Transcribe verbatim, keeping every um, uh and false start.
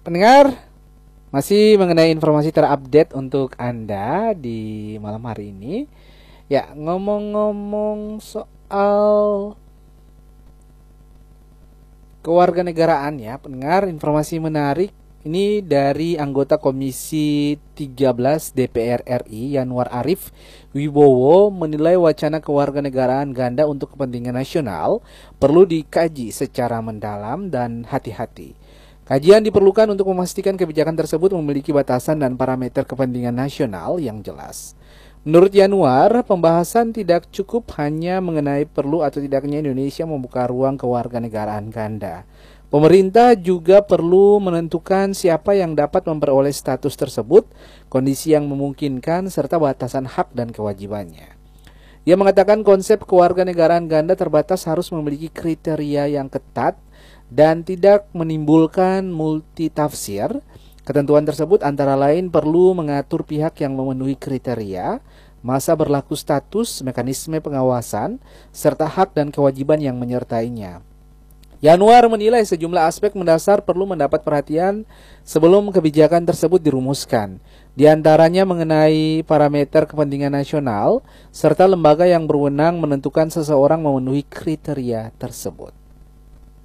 pendengar, masih mengenai informasi terupdate untuk Anda di malam hari ini. Ya, ngomong-ngomong soal kewarganegaraan ya, pendengar, informasi menarik ini dari anggota Komisi tiga belas D P R R I Yanuar Arif Wibowo menilai wacana kewarganegaraan ganda untuk kepentingan nasional perlu dikaji secara mendalam dan hati-hati. Kajian diperlukan untuk memastikan kebijakan tersebut memiliki batasan dan parameter kepentingan nasional yang jelas. Menurut Yanuar, pembahasan tidak cukup hanya mengenai perlu atau tidaknya Indonesia membuka ruang kewarganegaraan ganda. Pemerintah juga perlu menentukan siapa yang dapat memperoleh status tersebut, kondisi yang memungkinkan, serta batasan hak dan kewajibannya. Ia mengatakan konsep kewarganegaraan ganda terbatas harus memiliki kriteria yang ketat dan tidak menimbulkan multitafsir. Ketentuan tersebut antara lain perlu mengatur pihak yang memenuhi kriteria, masa berlaku status, mekanisme pengawasan, serta hak dan kewajiban yang menyertainya. Yanuar menilai sejumlah aspek mendasar perlu mendapat perhatian sebelum kebijakan tersebut dirumuskan. Di antaranya mengenai parameter kepentingan nasional, serta lembaga yang berwenang menentukan seseorang memenuhi kriteria tersebut.